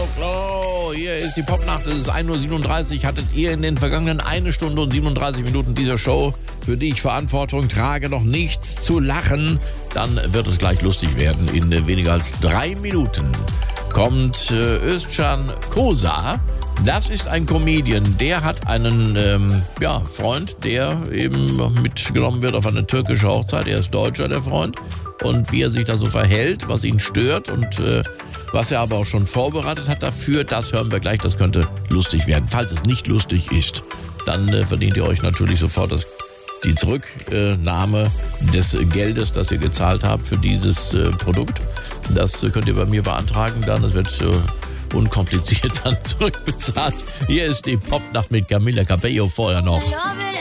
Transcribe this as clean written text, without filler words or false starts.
Klo. Hier ist die Popnacht, es ist 1:37 Uhr. Hattet ihr in den vergangenen 1 Stunde und 37 Minuten dieser Show, für die ich Verantwortung trage, noch nichts zu lachen, dann wird es gleich lustig werden. In weniger als 3 Minuten kommt Özcan Kosa. Das ist ein Comedian, der hat einen Freund, der eben mitgenommen wird auf eine türkische Hochzeit. Er ist Deutscher, der Freund. Und wie er sich da so verhält, was ihn stört und was er aber auch schon vorbereitet hat dafür, das hören wir gleich. Das könnte lustig werden. Falls es nicht lustig ist, dann verdient ihr euch natürlich sofort die Zurücknahme des Geldes, das ihr gezahlt habt für dieses Produkt. Das könnt ihr bei mir beantragen dann. Das wird unkompliziert dann zurückbezahlt. Hier ist die Popnacht mit Camila Cabello, vorher noch